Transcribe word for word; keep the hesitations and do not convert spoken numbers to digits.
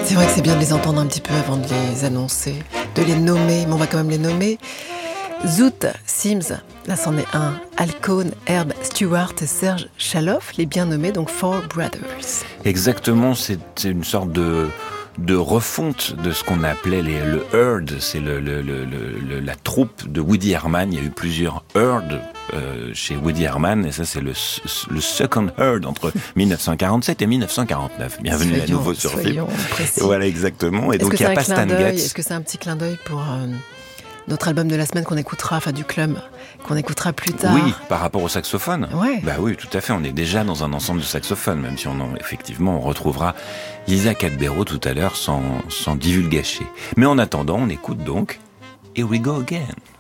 C'est vrai que c'est bien de les entendre un petit peu avant de les annoncer, de les nommer, mais on va quand même les nommer. Zoot, Sims, là c'en est un. Alcone, Herb, Stewart et Serge Chaloff, les bien nommés, donc Four Brothers. Exactement, c'est, c'est une sorte de, de refonte de ce qu'on appelait les, le Herd, c'est le, le, le, le, la troupe de Woody Herman. Il y a eu plusieurs Herd euh, chez Woody Herman, et ça c'est le, le second Herd entre dix-neuf cent quarante-sept et dix-neuf cent quarante-neuf. Bienvenue soyons, à nouveau sur Film. Précis. Voilà, exactement. Et est-donc il n'y a pas Stan Getz. Est-ce que c'est un petit clin d'œil pour euh, notre album de la semaine qu'on écoutera, enfin du club, qu'on écoutera plus tard? Oui, par rapport au saxophone. Ouais. Bah oui, tout à fait. On est déjà dans un ensemble de saxophones, même si on en, effectivement, on retrouvera Lisa Cadbero tout à l'heure sans, sans divulgacher. Mais en attendant, on écoute donc Here We Go Again.